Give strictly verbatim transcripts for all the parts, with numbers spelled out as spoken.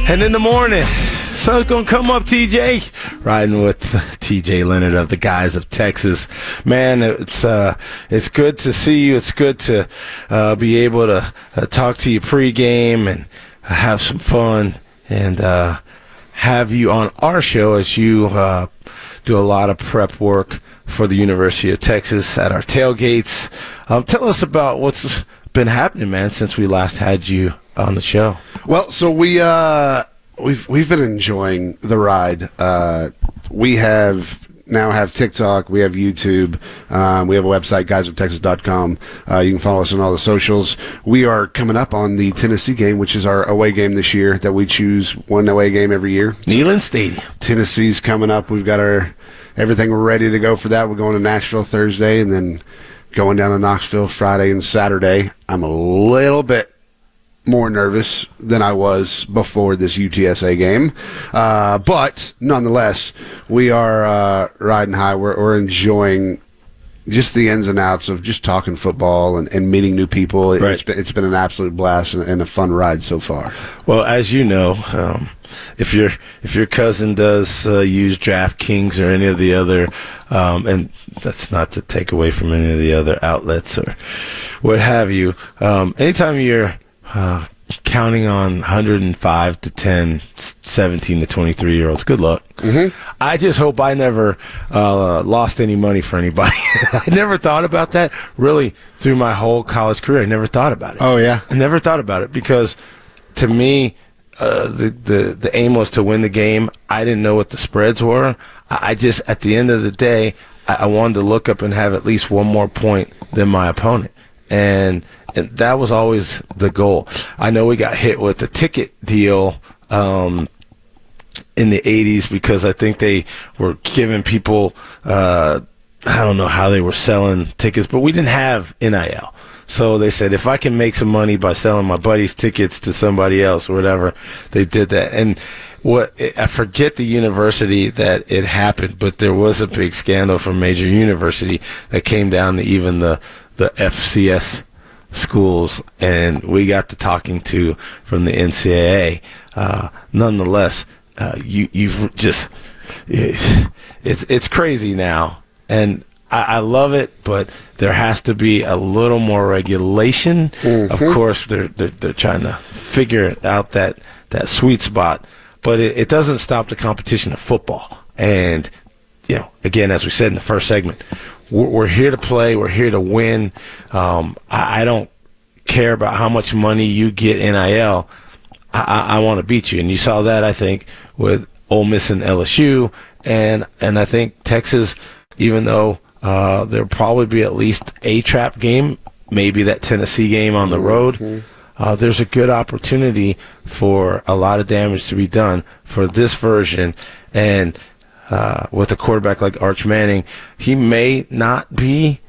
And in the morning, sun's going to come up, T J. Riding with T J Leonard of the Guys of Texas. Man, it's uh, it's good to see you. It's good to uh, be able to uh, talk to you pregame and have some fun and uh, have you on our show as you uh, do a lot of prep work for the University of Texas at our tailgates. Um, tell us about what's been happening, man, since we last had you on the show. Well, so we uh, we've we've been enjoying the ride. Uh, we have now have TikTok, we have YouTube, um, we have a website, guys of texas dot com. Uh, you can follow us on all the socials. We are coming up on the Tennessee game, which is our away game this year. That we choose one away game every year. Neyland Stadium. Tennessee's coming up. We've got our everything ready to go for that. We're going to Nashville Thursday, and then going down to Knoxville Friday and Saturday. I'm a little bit more nervous than I was before this U T S A game. Uh, but nonetheless, we are uh, riding high. We're, we're enjoying just the ins and outs of just talking football and, and meeting new people. It, right. It's been, it's been an absolute blast and, and a fun ride so far. Well, as you know, um, if your if your cousin does uh, use DraftKings or any of the other, um, and that's not to take away from any of the other outlets or what have you, um, anytime you're Uh, counting on one hundred five to ten, seventeen to twenty-three year olds. Good luck. Mm-hmm. I just hope I never uh, lost any money for anybody. I never thought about that really through my whole college career. I never thought about it. Oh, yeah? I never thought about it because to me, uh, the, the, the aim was to win the game. I didn't know what the spreads were. I just, at the end of the day, I, I wanted to look up and have at least one more point than my opponent. And and that was always the goal. I know we got hit with the ticket deal um, in the eighties because I think they were giving people, uh, I don't know how they were selling tickets, but we didn't have N I L. So they said, if I can make some money by selling my buddy's tickets to somebody else or whatever, they did that. And what I forget the university that it happened, but there was a big scandal from major university that came down to even the the F C S schools, and we got to talking to from the N C double A. Uh, nonetheless, uh, you you've just it's it's, it's crazy now, and I, I love it, but there has to be a little more regulation. Mm-hmm. Of course, they're, they're they're trying to figure out that that sweet spot, but it, it doesn't stop the competition of football. And you know, again, as we said in the first segment, we're here to play. We're here to win. Um, I, I don't care about how much money you get N I L. I, I, I want to beat you. And you saw that, I think, with Ole Miss and L S U. And and I think Texas, even though uh, there'll probably be at least a trap game, maybe that Tennessee game on the road, mm-hmm. uh, there's a good opportunity for a lot of damage to be done for this version. And Uh, with a quarterback like Arch Manning, he may not be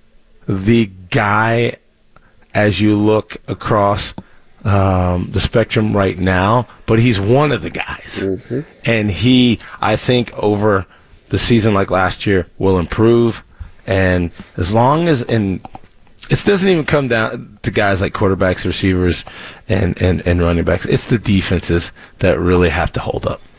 the guy as you look across um, the spectrum right now, but he's one of the guys. Mm-hmm. And he, I think, over the season like last year, will improve. And as long as, and it doesn't even come down to guys like quarterbacks, receivers, and, and, and running backs. It's the defenses that really have to hold up.